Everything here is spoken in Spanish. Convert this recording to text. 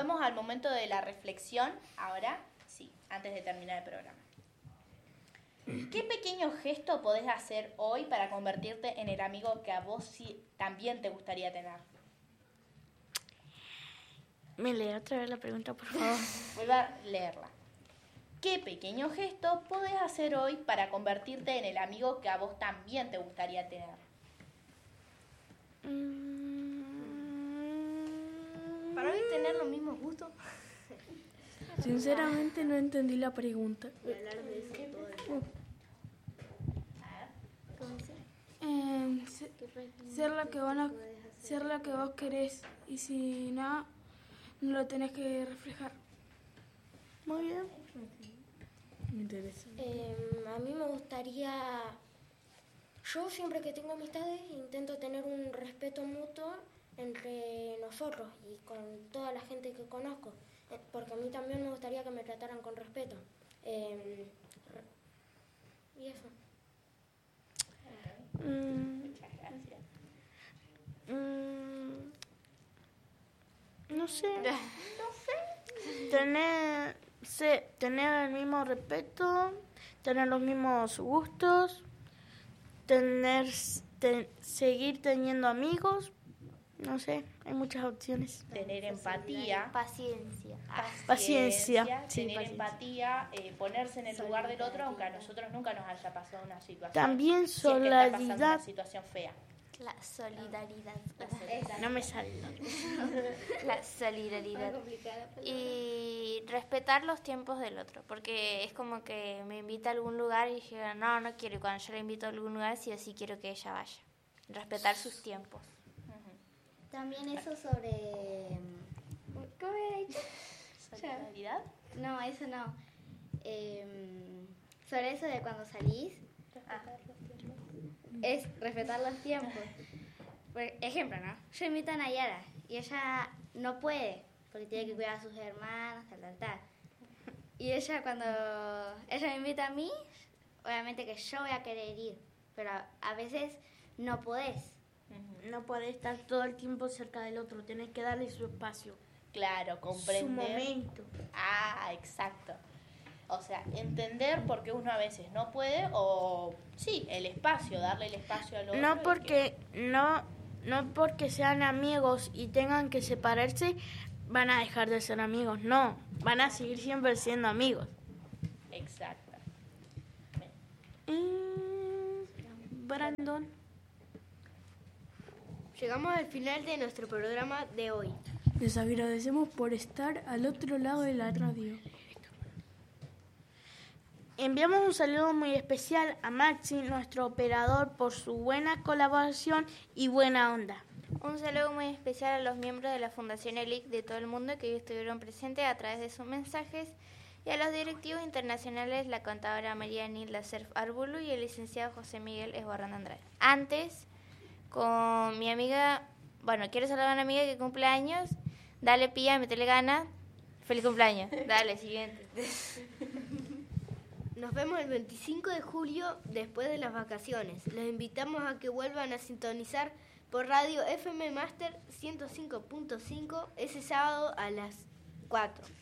vamos al momento de la reflexión, ahora, sí, antes de terminar el programa. ¿Qué pequeño gesto podés hacer hoy para convertirte en el amigo que a vos sí también te gustaría tener? ¿Me lee otra vez la pregunta, por favor? Vuelvo a leerla. ¿Qué pequeño gesto podés hacer hoy para convertirte en el amigo que a vos también te gustaría tener? Para mí tener los mismos gustos. Sinceramente no entendí la pregunta. Hablar de eso todo el tiempo. Ser la que vos querés, y si no lo tenés que reflejar. Muy bien. Me interesa. A mí me gustaría... Yo siempre que tengo amistades intento tener un respeto mutuo entre nosotros y con toda la gente que conozco, porque a mí también me gustaría que me trataran con respeto. Y eso. Muchas gracias. No sé. Tener el mismo respeto, tener los mismos gustos, seguir teniendo amigos. No sé, hay muchas opciones. Tener empatía. Paciencia. Paciencia. Tener Sí, empatía, ponerse en el lugar del otro, aunque a nosotros nunca nos haya pasado una situación. También si es que está pasando solidaridad. una situación fea. La solidaridad. No me sale. La solidaridad. Y respetar los tiempos del otro, porque es como que me invita a algún lugar y yo no quiero, y cuando yo la invito a algún lugar sí o sí quiero que ella vaya. Respetar sus tiempos. También eso sobre... ¿Cómo era dicho? ¿Solidaridad? No, eso no. Sobre eso de cuando salís, es respetar los tiempos. Por ejemplo, ¿no? Yo invito a Nayara y ella no puede porque tiene que cuidar a sus hermanas, tal. Y ella cuando ella me invita a mí, obviamente que yo voy a querer ir, pero a veces no podés. No podés estar todo el tiempo cerca del otro, tenés que darle su espacio. Claro, comprender. Su momento. Exacto. O sea, entender por qué uno a veces no puede o, sí, el espacio, darle el espacio al otro. No porque sean amigos y tengan que separarse, van a dejar de ser amigos. No, van a seguir siempre siendo amigos. Exacto. Brandon. Llegamos al final de nuestro programa de hoy. Les agradecemos por estar al otro lado de la radio. Enviamos un saludo muy especial a Maxi, nuestro operador, por su buena colaboración y buena onda. Un saludo muy especial a los miembros de la Fundación ELIC de todo el mundo que hoy estuvieron presentes a través de sus mensajes y a los directivos internacionales, la contadora María Nilda Cerf Arbulu y el licenciado José Miguel Esborrán Andrade. Antes, con mi amiga, quiero saludar a una amiga que cumple años. Dale, pía, métele gana. Feliz cumpleaños. Dale, siguiente. Nos vemos el 25 de julio después de las vacaciones. Les invitamos a que vuelvan a sintonizar por Radio FM Master 105.5 ese sábado a las 4.